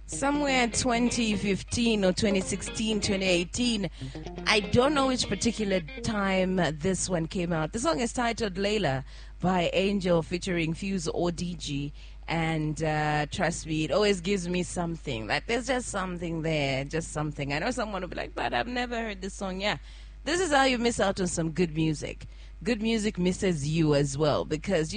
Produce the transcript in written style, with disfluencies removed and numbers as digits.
somewhere 2015 or 2016, 2018. I don't know which particular time this one came out. The song is titled Layla by Angel featuring Fuse ODG. And trust me, it always gives me something. Like there's just something there, just something. I know someone will be like, but I've never heard this song. Yeah, this is how you miss out on some good music. Good music misses you as well because